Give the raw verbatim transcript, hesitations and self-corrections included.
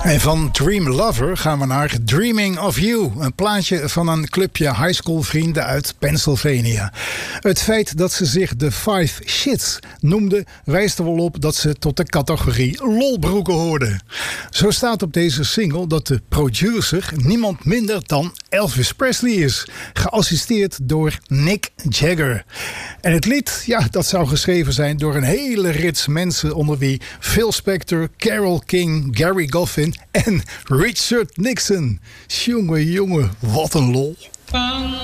En van Dream Lover gaan we naar Dreaming of You. Een plaatje van een clubje high school vrienden uit Pennsylvania. Het feit dat ze zich de Five Shits noemden wijst er wel op dat ze tot de categorie lolbroeken hoorden. Zo staat op deze single dat de producer niemand minder dan Elvis Presley is. Geassisteerd door Mick Jagger. En het lied, ja, dat zou geschreven zijn door een hele rits mensen, onder wie Phil Spector, Carole King, Gary Goffin en Richard Nixon. Jongen, jongen, wat een lol.